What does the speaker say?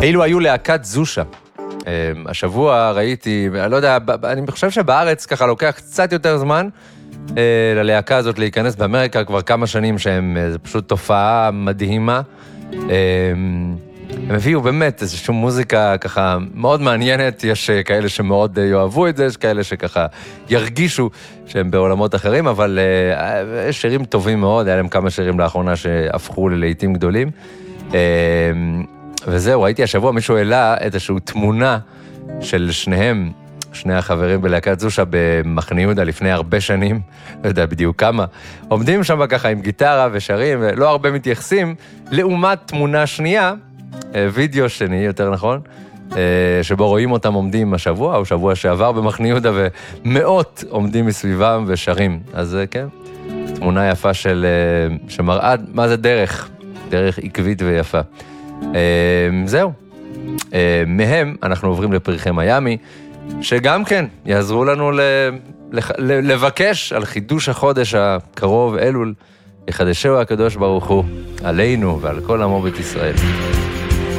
אילו היו להקת זושה. השבוע ראיתי, אני לא יודע, אני חושב שבארץ ככה לוקח קצת יותר זמן ללהקה הזאת להיכנס באמריקה כבר כמה שנים שהם, זה פשוט תופעה מדהימה. הם הביאו באמת איזושהי מוזיקה ככה מאוד מעניינת, יש כאלה שמאוד יאהבו את זה, יש כאלה שככה ירגישו שהם בעולמות אחרים, אבל יש שירים טובים מאוד, היה להם כמה שירים לאחרונה שהפכו ללהיטים גדולים. וזהו, ראיתי השבוע מישהו העלה איזושהי תמונה של שניהם, שני החברים בלהקת זושה במחנה יהודה לפני הרבה שנים, לא יודע בדיוק כמה, עומדים שם ככה עם גיטרה ושרים, ולא הרבה מתייחסים, לעומת תמונה שנייה, וידאו שני, יותר נכון, שבו רואים אותם עומדים השבוע, או שבוע שעבר במחנה יהודה, ומאות עומדים מסביבם ושרים. אז כן, תמונה יפה שמראה מה זה דרך עקבית ויפה. זהו. מהם אנחנו עוברים לפרחי מיאמי, שגם כן יעזרו לנו לבקש על חידוש החודש הקרוב אלול, יחדשהו הקדוש ברוך הוא עלינו ועל כל עמו בית ישראל.